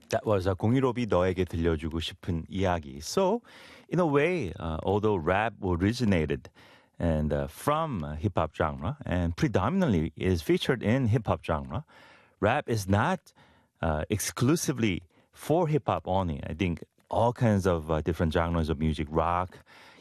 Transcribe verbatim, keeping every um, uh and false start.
That was a 공일오비 너에게 들려주고 싶은 이야기. So, in a way, uh, although rap originated and uh, from uh, hip hop genre and predominantly is featured in hip hop genre, rap is not uh, exclusively for hip hop only. I think all kinds of uh, different genres of music, rock,